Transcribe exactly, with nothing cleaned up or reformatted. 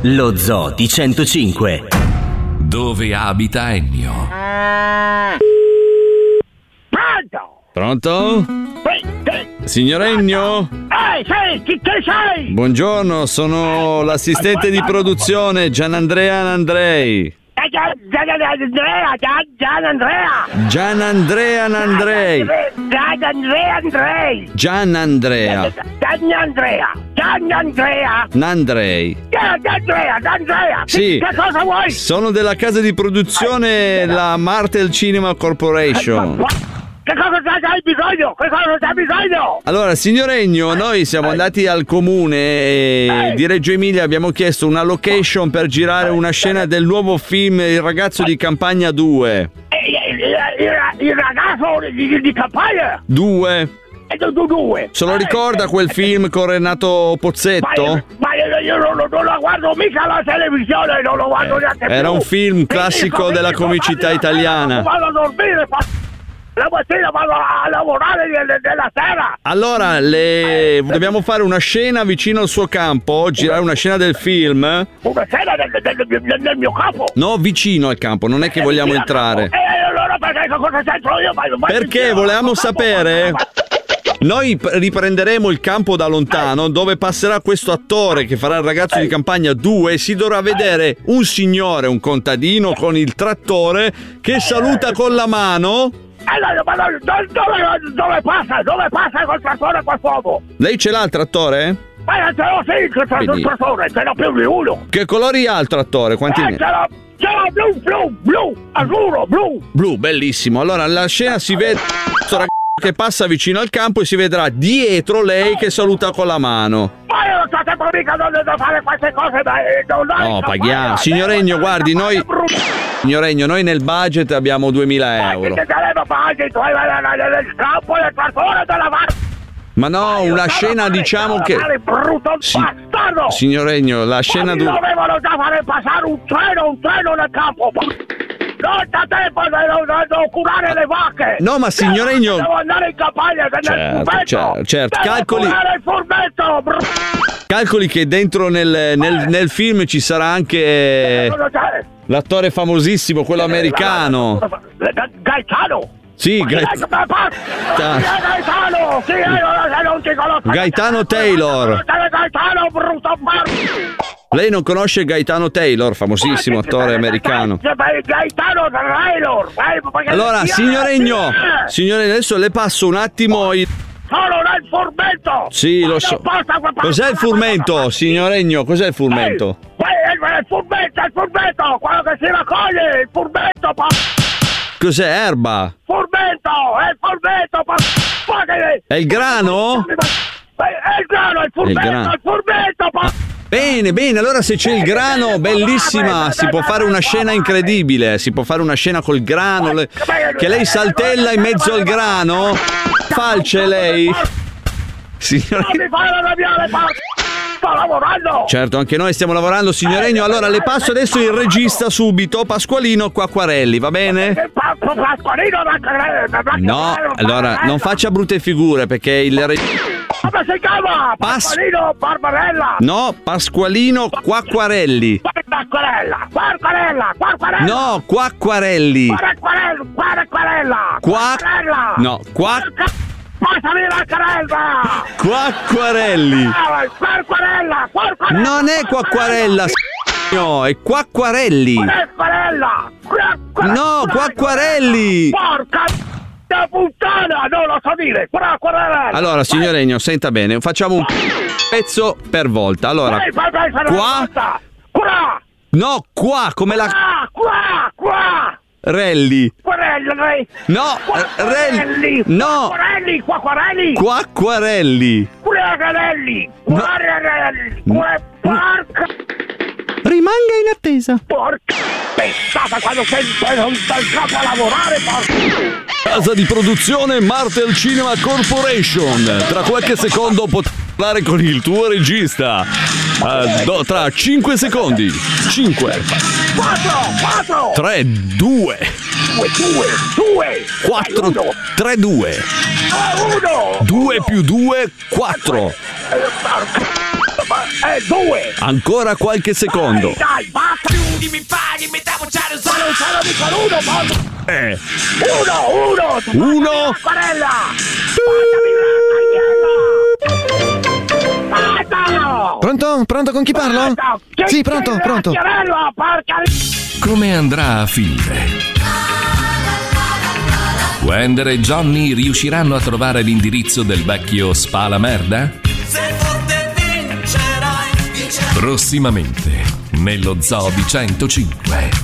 Lo Zoo di centocinque. Dove abita Ennio? Pronto? Pronto? Sì, sì. Signor Ennio? Ehi, sei, chi, chi sei? Buongiorno, sono l'assistente di produzione Gianandrea Nandrei. Gian, Gian Andrea, Gian, Gian Andrea. Gianandrea Nandrei. Gian Andrea Andrei. Gianandrea. Gian Andrea. Gian Andrea. Nandrei. Gian Andrea, Andrea. Sì. Che cosa vuoi? Sono della casa di produzione la Martel Cinema Corporation. Che cosa hai bisogno? Che cosa hai bisogno? Allora, signor Ennio, noi siamo andati al comune e di Reggio Emilia, abbiamo chiesto una location per girare una scena del nuovo film Il ragazzo di campagna due. Il, il, il, il ragazzo di, di campagna? Due. E tu, tu due. Se lo ricorda quel film con Renato Pozzetto? Ma io, io non, non lo guardo mica alla televisione, non lo guardo neanche più. Era un film classico della comicità italiana. Vado a dormire, la mattina vado a lavorare nella sera. Allora, le... dobbiamo fare una scena vicino al suo campo, girare una scena del film. Una scena del, del, del, del mio campo? No, vicino al campo, non è che vogliamo entrare. E eh, allora perché cosa c'entro io? Vai, vai perché volevamo sapere... Noi riprenderemo il campo da lontano, dove passerà questo attore che farà il ragazzo di campagna due e si dovrà vedere un signore, un contadino con il trattore che saluta con la mano. Allora, ma dove, dove, dove passa? Dove passa col trattore quest'uomo? Lei ce l'ha il trattore? Ma ce l'ho sì, il trattore, ce l'ho più di uno. Che colori ha il trattore? Quanti eh, ne? Ce l'ho, ce l'ho blu, blu, blu, azzurro, blu. Blu, bellissimo. Allora, la scena si vede questo ragazzo che passa vicino al campo e si vedrà dietro lei che saluta con la mano. Ma io non so sempre mica dove devo fare queste cose, ma non ho. No, paghiamo. Signor Ennio, guardi, noi... Signor Ennio, noi nel budget abbiamo duemila euro. Ma no, una scena diciamo che... Si... Signor Ennio, la scena... Ma dovevano già fare passare un treno, un treno nel campo. Non c'è tempo, devo curare le vacche. No, ma signor Ennio... Devo andare in campagna, certo, certo, certo. Devo Calcoli... curare il furbetto. Calcoli che dentro nel, nel, nel film ci sarà anche... L'attore famosissimo, quello americano. Gaetano. Sì, Gaetano. Gaetano. Sì, non ti conosco. Gaetano Taylor. Gaetano, brutto Lei non conosce Gaetano Taylor, famosissimo attore americano. Gaetano Taylor. Allora, signor Ennio, signore, adesso le passo un attimo il... Sono nel furbetto. Sì, lo so. Cos'è il furmento, signor Ennio? Cos'è il furmento? Il furbetto, il furbetto, quello che si raccoglie, il furbetto. Cos'è, erba? Furbetto, è il furbetto. È il grano? È il grano, è il furbetto, il furbetto. Bene, bene, allora se c'è il grano, bellissima, si può fare una scena incredibile, si può fare una scena col grano, le... che lei saltella in mezzo al grano, falce lei. Signor... Sto lavorando! Certo, anche noi stiamo lavorando, signor Ennio. Allora le passo adesso il regista subito, Pasqualino Quacquarelli, va bene? Pasqualino No, allora non faccia brutte figure perché il regista... Come si chiama? Pasqualino Barbarella! No, Pasqualino Quacquarelli. Quacquarella, Quacquarella, Quacquarella! No, Quacquarelli. Quacquarella, Quacquarella! Quacquarella! No, Quac... Passami la carella! Quacquarelli! Quacquarella! Quacquarella! Non è Quacquarella, no, è Quacquarelli! Quacquarella! No, Quacquarelli! Porca puttana! Non lo so dire! Quacquarella! Allora, signor Ennio, senta bene, facciamo un pezzo per volta. Allora, qua... Qua! No, qua, come la... Qua! Qua! Relli. Quacquarelli. No, Relli. No. Quacquarelli, Quacquarelli. Quacquarelli. Quacquarelli. Quacquarelli. Porca. Rimanga in attesa. Porca pensata quando sempre non sta il capo a lavorare, porca. Casa di produzione Martel Cinema Corporation. Tra qualche secondo potrai parlare con il tuo regista. Uh, do, tra cinque secondi. cinque. quattro. quattro. tre, due. due. due. quattro. tre, due. uno. due più due, quattro. e due. Ancora qualche secondo. Dai, dai, basta. Sono, sono di con uno, porca. Eh. Uno, uno. Uno. L'acquarella. Portami l'acquarella. Pronto? Pronto, con chi parlo? Sì, pronto, pronto. Porca. Come andrà a finire? Wender e Johnny riusciranno a trovare l'indirizzo del vecchio Spala Merda? Prossimamente nello Zoo di centocinque.